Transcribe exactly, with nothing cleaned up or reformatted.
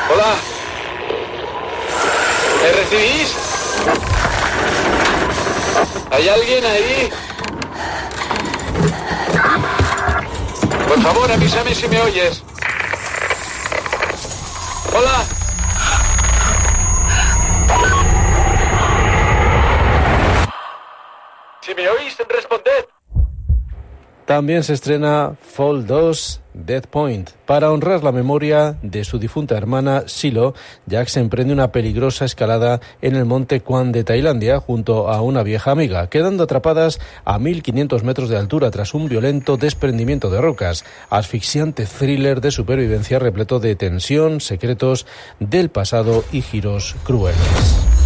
Hola. ¿Me recibís? ¿Hay alguien ahí? Por favor, avísame si me oyes. Hola. Si me oís, responded. También se estrena Fall dos Dead Point. Para honrar la memoria de su difunta hermana Silo, Jack se emprende una peligrosa escalada en el monte Kwan de Tailandia junto a una vieja amiga, quedando atrapadas a mil quinientos metros de altura tras un violento desprendimiento de rocas. Asfixiante thriller de supervivencia repleto de tensión, secretos del pasado y giros crueles.